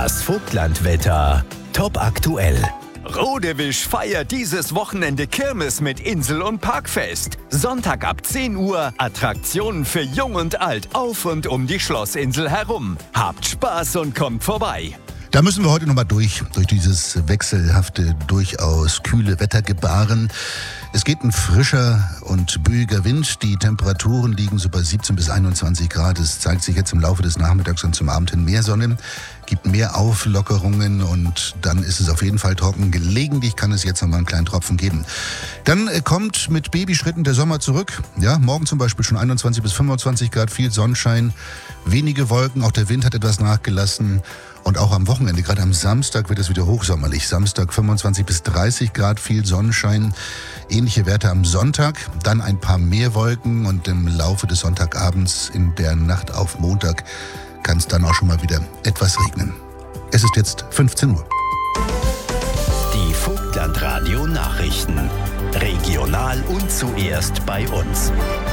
Das Vogtlandwetter. Top aktuell. Rodewisch feiert dieses Wochenende Kirmes mit Insel- und Parkfest. Sonntag ab 10 Uhr Attraktionen für Jung und Alt auf und um die Schlossinsel herum. Habt Spaß und kommt vorbei. Da müssen wir heute nochmal durch dieses wechselhafte, durchaus kühle Wettergebaren. Es geht ein frischer und böiger Wind. Die Temperaturen liegen so bei 17 bis 21 Grad. Es zeigt sich jetzt im Laufe des Nachmittags und zum Abend hin mehr Sonne. Gibt mehr Auflockerungen und dann ist es auf jeden Fall trocken. Gelegentlich kann es jetzt nochmal einen kleinen Tropfen geben. Dann kommt mit Babyschritten der Sommer zurück. Ja, morgen zum Beispiel schon 21 bis 25 Grad, viel Sonnenschein, wenige Wolken. Auch der Wind hat etwas nachgelassen. Und auch am Wochenende, gerade am Samstag, wird es wieder hochsommerlich. Samstag 25 bis 30 Grad, viel Sonnenschein. Ähnliche Werte am Sonntag. Dann ein paar mehr Wolken und im Laufe des Sonntagabends in der Nacht auf Montag kann es dann auch schon mal wieder etwas regnen. Es ist jetzt 15 Uhr. Die Vogtlandradio Nachrichten. Regional und zuerst bei uns.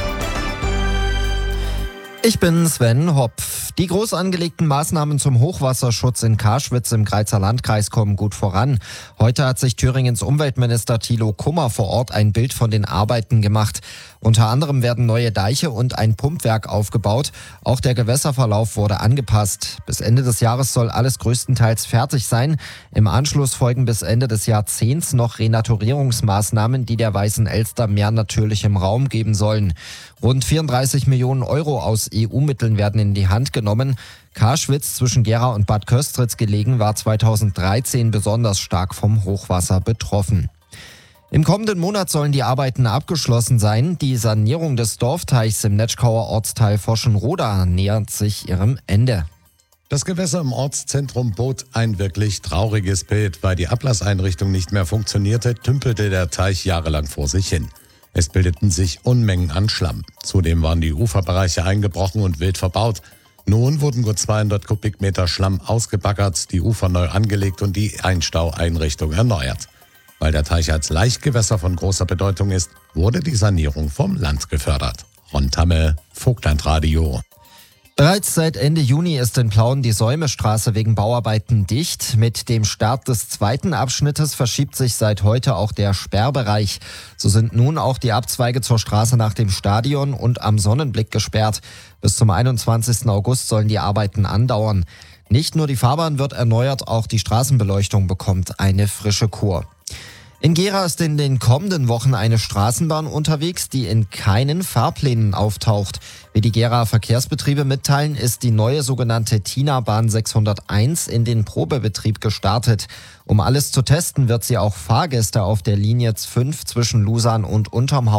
Ich bin Sven Hopf. Die groß angelegten Maßnahmen zum Hochwasserschutz in Karschwitz im Greizer Landkreis kommen gut voran. Heute hat sich Thüringens Umweltminister Thilo Kummer vor Ort ein Bild von den Arbeiten gemacht. Unter anderem werden neue Deiche und ein Pumpwerk aufgebaut. Auch der Gewässerverlauf wurde angepasst. Bis Ende des Jahres soll alles größtenteils fertig sein. Im Anschluss folgen bis Ende des Jahrzehnts noch Renaturierungsmaßnahmen, die der Weißen Elster mehr natürlichem Raum geben sollen. Rund 34 Millionen Euro aus EU-Mitteln werden in die Hand genommen. Karschwitz, zwischen Gera und Bad Köstritz gelegen, war 2013 besonders stark vom Hochwasser betroffen. Im kommenden Monat sollen die Arbeiten abgeschlossen sein. Die Sanierung des Dorfteichs im Netschkauer Ortsteil Foschenroda nähert sich ihrem Ende. Das Gewässer im Ortszentrum bot ein wirklich trauriges Bild. Weil die Ablasseinrichtung nicht mehr funktionierte, tümpelte der Teich jahrelang vor sich hin. Es bildeten sich Unmengen an Schlamm. Zudem waren die Uferbereiche eingebrochen und wild verbaut. Nun wurden gut 200 Kubikmeter Schlamm ausgebaggert, die Ufer neu angelegt und die Einstaueinrichtung erneuert. Weil der Teich als Laichgewässer von großer Bedeutung ist, wurde die Sanierung vom Land gefördert. Ron Tamme, Vogtlandradio. Bereits seit Ende Juni ist in Plauen die Säumestraße wegen Bauarbeiten dicht. Mit dem Start des zweiten Abschnittes verschiebt sich seit heute auch der Sperrbereich. So sind nun auch die Abzweige zur Straße nach dem Stadion und am Sonnenblick gesperrt. Bis zum 21. August sollen die Arbeiten andauern. Nicht nur die Fahrbahn wird erneuert, auch die Straßenbeleuchtung bekommt eine frische Kur. In Gera ist in den kommenden Wochen eine Straßenbahn unterwegs, die in keinen Fahrplänen auftaucht. Wie die Gera Verkehrsbetriebe mitteilen, ist die neue sogenannte Tina-Bahn 601 in den Probebetrieb gestartet. Um alles zu testen, wird sie auch Fahrgäste auf der Linie 5 zwischen Lusan und Unterm